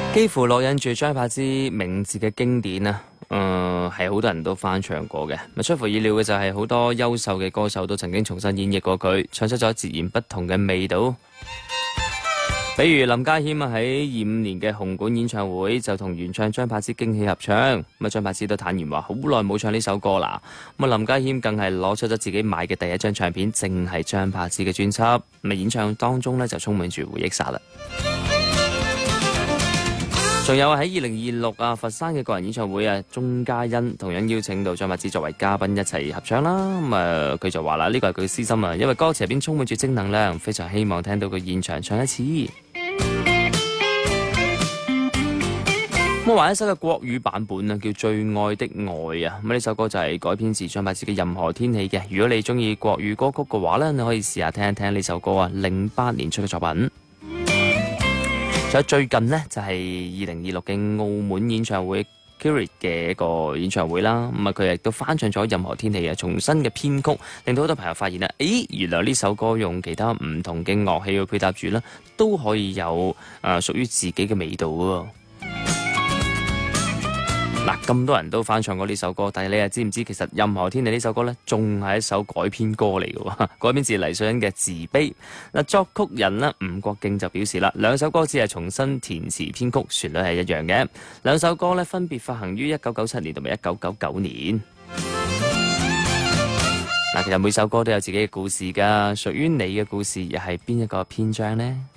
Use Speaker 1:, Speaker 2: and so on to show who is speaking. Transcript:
Speaker 1: 幾乎烙印住張柏芝名字嘅經典啊，係好多人都翻唱過嘅。出乎意料嘅就係好多優秀嘅歌手都曾經重新演繹過佢，唱出咗截然不同嘅味道。比如林家謙啊，喺25年嘅紅館演唱會就同原唱張柏芝驚喜合唱。張柏芝都坦言話好耐冇唱呢首歌啦。林家謙更係攞出咗自己買嘅第一張唱片，正係張柏芝嘅專輯。演唱當中呢，就充滿住回憶殺啦。仲有喺2026佛山嘅個人演唱會鐘嘉欣同樣邀請到張柏芝作為嘉賓一齊合唱啦。佢就話啦，呢個係佢嘅私心因為歌詞入邊充滿住正能量，非常希望聽到佢現場唱一次。還有一首嘅國語版本叫《最愛的愛》呢首歌就係改編自張柏芝嘅《任何天氣》嘅。如果你中意國語歌曲嘅話呢，你可以試下聽一聽呢首歌08年出嘅作品。仲有最近呢，就係2026嘅澳門演唱會 Kiri 嘅一個演唱會啦。佢亦都翻唱咗《任何天氣》重新嘅編曲，令到好多朋友發現原來呢首歌用其他唔同嘅樂器去配搭住都可以有屬於自己嘅味道喎。咁多人都翻唱過呢首歌，但係你又知唔知其實《任何天氣》呢首歌呢，仲係一首改編歌嚟嘅喎，改編自黎瑞恩嘅《自卑》。作曲人吳國敬就表示啦，兩首歌只係重新填詞編曲，旋律係一樣嘅。兩首歌呢，分別發行於1997年同埋1999年。其實每首歌都有自己嘅故事㗎，屬於你嘅故事又係邊一個篇章呢？